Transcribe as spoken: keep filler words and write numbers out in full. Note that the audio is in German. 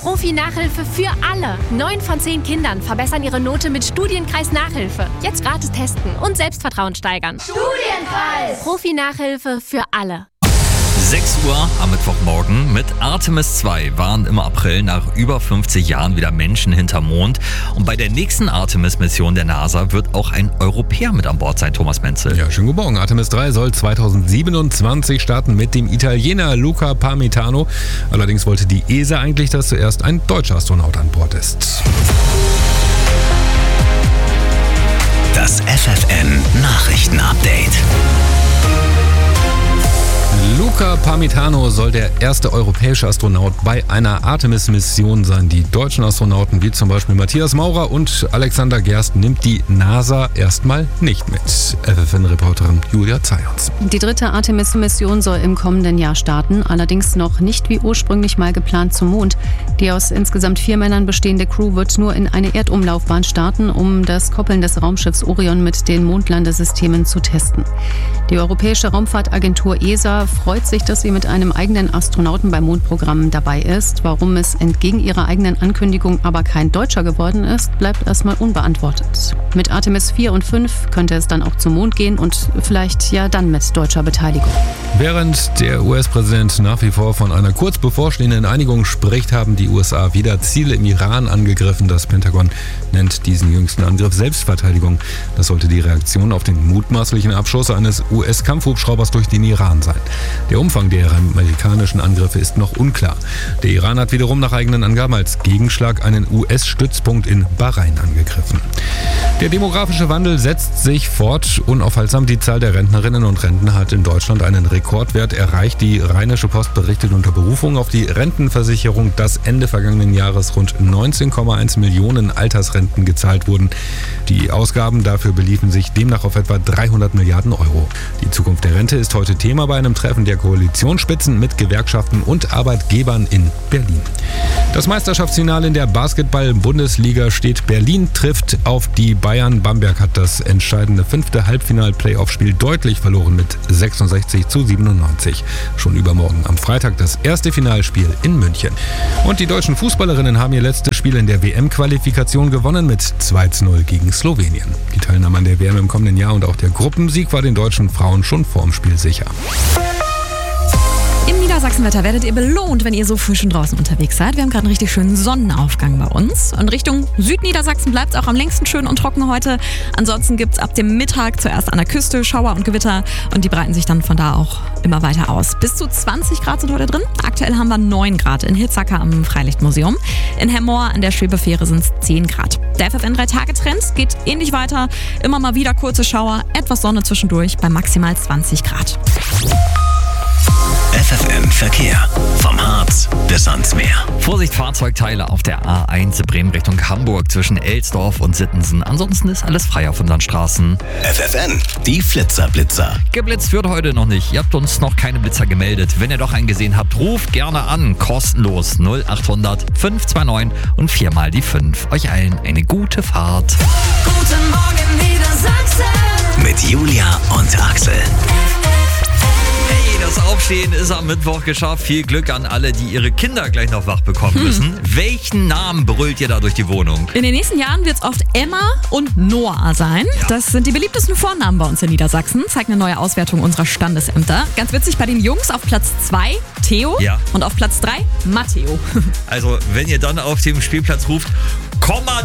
Profi-Nachhilfe für alle. Neun von zehn Kindern verbessern ihre Note mit Studienkreis Nachhilfe. Jetzt gratis testen und Selbstvertrauen steigern. Studienkreis! Profi-Nachhilfe für alle. sechs Uhr am Mittwochmorgen. Mit Artemis zwei waren im April nach über fünfzig Jahren wieder Menschen hinterm Mond. Und bei der nächsten Artemis-Mission der NASA wird auch ein Europäer mit an Bord sein, Thomas Menzel. Ja, schönen guten Morgen. Artemis drei soll zweitausendsiebenundzwanzig starten mit dem Italiener Luca Parmitano. Allerdings wollte die E S A eigentlich, dass zuerst ein deutscher Astronaut an Bord ist. Das F F N Nachrichten-Update. Luca Parmitano soll der erste europäische Astronaut bei einer Artemis-Mission sein. Die deutschen Astronauten wie zum Beispiel Matthias Maurer und Alexander Gerst nimmt die NASA erstmal nicht mit. F F N-Reporterin Julia Zayons. Die dritte Artemis-Mission soll im kommenden Jahr starten, allerdings noch nicht wie ursprünglich mal geplant zum Mond. Die aus insgesamt vier Männern bestehende Crew wird nur in eine Erdumlaufbahn starten, um das Koppeln des Raumschiffs Orion mit den Mondlandesystemen zu testen. Die Europäische Raumfahrtagentur E S A freut sich, dass sie mit einem eigenen Astronauten beim Mondprogramm dabei ist. Warum es entgegen ihrer eigenen Ankündigung aber kein Deutscher geworden ist, bleibt erstmal unbeantwortet. Mit Artemis vier und fünf könnte es dann auch zum Mond gehen und vielleicht ja dann mit deutscher Beteiligung. Während der U S-Präsident nach wie vor von einer kurz bevorstehenden Einigung spricht, haben die U S A wieder Ziele im Iran angegriffen. Das Pentagon nennt diesen jüngsten Angriff Selbstverteidigung. Das sollte die Reaktion auf den mutmaßlichen Abschuss eines U S-Kampfhubschraubers durch den Iran sein. Der Umfang der amerikanischen Angriffe ist noch unklar. Der Iran hat wiederum nach eigenen Angaben als Gegenschlag einen U S-Stützpunkt in Bahrain angegriffen. Der demografische Wandel setzt sich fort. Unaufhaltsam, die Zahl der Rentnerinnen und Rentner hat in Deutschland einen Rekordwert erreicht. Die Rheinische Post berichtet unter Berufung auf die Rentenversicherung, dass Ende vergangenen Jahres rund neunzehn Komma eins Millionen Altersrenten gezahlt wurden. Die Ausgaben dafür beliefen sich demnach auf etwa dreihundert Milliarden Euro. Die Zukunft der Rente ist heute Thema bei einem Treffen der Koalitionsspitzen mit Gewerkschaften und Arbeitgebern in Berlin. Das Meisterschaftsfinale in der Basketball-Bundesliga steht. Berlin trifft auf die Bayern. Bamberg hat das entscheidende fünfte Halbfinal-Playoff-Spiel deutlich verloren mit sechsundsechzig zu siebenundneunzig. Schon übermorgen am Freitag das erste Finalspiel in München. Und die deutschen Fußballerinnen haben ihr letztes Spiel in der W M-Qualifikation gewonnen mit zwei zu null gegen Slowenien. Die Teilnahme an der W M im kommenden Jahr und auch der Gruppensieg war den deutschen Frauen schon vorm Spiel sicher. Im Niedersachsenwetter werdet ihr belohnt, wenn ihr so früh schon draußen unterwegs seid. Wir haben gerade einen richtig schönen Sonnenaufgang bei uns. Und Richtung Südniedersachsen bleibt es auch am längsten schön und trocken heute. Ansonsten gibt es ab dem Mittag zuerst an der Küste Schauer und Gewitter und die breiten sich dann von da auch immer weiter aus. Bis zu zwanzig Grad sind heute drin. Aktuell haben wir neun Grad in Hitzacker am Freilichtmuseum. In Hemmoor an der Schwebefähre sind es zehn Grad. Der F F N drei Tage Trend geht ähnlich weiter. Immer mal wieder kurze Schauer, etwas Sonne zwischendurch bei maximal zwanzig Grad. F F N Verkehr. Vom Harz bis ans Meer. Vorsicht, Fahrzeugteile auf der A eins Bremen Richtung Hamburg zwischen Elsdorf und Sittensen. Ansonsten ist alles frei auf unseren Straßen. F F N, die Flitzer-Blitzer. Geblitzt wird heute noch nicht. Ihr habt uns noch keine Blitzer gemeldet. Wenn ihr doch einen gesehen habt, ruft gerne an. Kostenlos null acht hundert fünf zwei neun und viermal die fünf. Euch allen eine gute Fahrt. Guten Morgen, Niedersachsen! Mit Julia und Axel. Das Aufstehen ist am Mittwoch geschafft. Viel Glück an alle, die ihre Kinder gleich noch wach bekommen hm. müssen. Welchen Namen brüllt ihr da durch die Wohnung? In den nächsten Jahren wird es oft Emma und Noah sein. Ja. Das sind die beliebtesten Vornamen bei uns in Niedersachsen. Zeigt eine neue Auswertung unserer Standesämter. Ganz witzig, bei den Jungs auf Platz zwei Theo ja. und auf Platz drei Matteo. Also wenn ihr dann auf dem Spielplatz ruft, Komma